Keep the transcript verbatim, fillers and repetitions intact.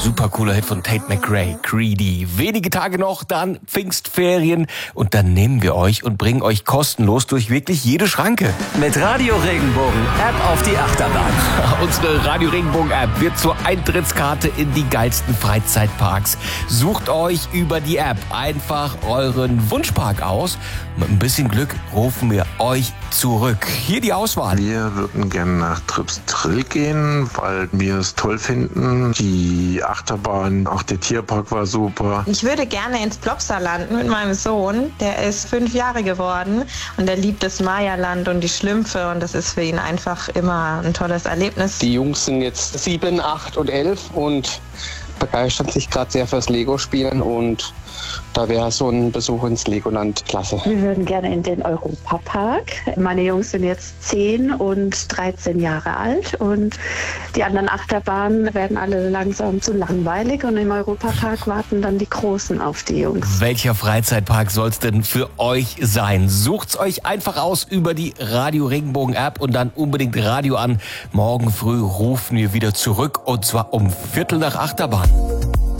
Super cooler Hit von Tate McRae, Greedy. Wenige Tage noch, dann Pfingstferien und dann nehmen wir euch und bringen euch kostenlos durch wirklich jede Schranke. Mit Radio Regenbogen App auf die Achterbahn. Unsere Radio Regenbogen App wird zur Eintrittskarte in die geilsten Freizeitparks. Sucht euch über die App einfach euren Wunschpark aus. Mit ein bisschen Glück rufen wir euch zurück. Hier die Auswahl. Wir würden gerne nach Trips Drill gehen, weil wir es toll finden. Die Achterbahn, auch der Tierpark war super. Ich würde gerne ins Plopsaland mit meinem Sohn. Der ist fünf Jahre geworden und er liebt das Mayaland und die Schlümpfe und das ist für ihn einfach immer ein tolles Erlebnis. Die Jungs sind jetzt sieben, acht und elf und begeistern sich gerade sehr fürs Lego-Spielen und da wäre so ein Besuch ins Legoland klasse. Wir würden gerne in den Europapark. Meine Jungs sind jetzt zehn und dreizehn Jahre alt und die anderen Achterbahnen werden alle langsam zu langweilig und im Europapark warten dann die Großen auf die Jungs. Welcher Freizeitpark soll es denn für euch sein? Sucht's euch einfach aus über die Radio Regenbogen App und dann unbedingt Radio an. Morgen früh rufen wir wieder zurück und zwar um Viertel nach Achterbahn.